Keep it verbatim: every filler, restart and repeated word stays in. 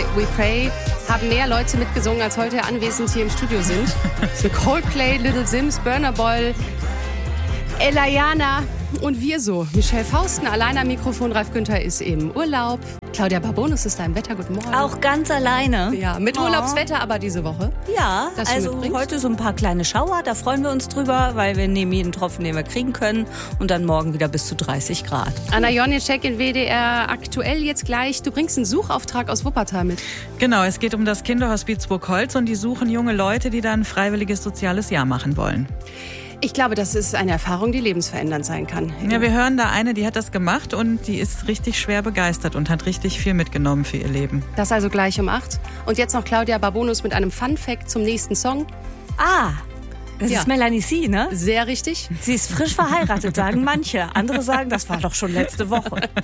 We Pray haben mehr Leute mitgesungen, als heute anwesend hier im Studio sind. Das sind Coldplay, Little Sims, Burna Boy, Elayana und wir so. Michelle Fausten allein am Mikrofon, Ralf Günther ist im Urlaub. Claudia Barbonus ist da im Wetter, guten Morgen. Auch ganz alleine. Ja, mit Urlaubswetter aber diese Woche. Ja, also heute so ein paar kleine Schauer, da freuen wir uns drüber, weil wir nehmen jeden Tropfen, den wir kriegen können und dann morgen wieder bis zu dreißig Grad. Anna Joniczek in W D R aktuell jetzt gleich. Du bringst einen Suchauftrag aus Wuppertal mit. Genau, es geht um das Kinderhospiz Burgholz und die suchen junge Leute, die da ein freiwilliges soziales Jahr machen wollen. Ich glaube, das ist eine Erfahrung, die lebensverändernd sein kann. Ja, wir hören da eine, die hat das gemacht und die ist richtig schwer begeistert und hat richtig viel mitgenommen für ihr Leben. Das also gleich um acht. Und jetzt noch Claudia Barbonus mit einem Fun-Fact zum nächsten Song. Ah, das Ja. ist Melanie C., ne? Sehr richtig. Sie ist frisch verheiratet, sagen manche. Andere sagen, das war doch schon letzte Woche.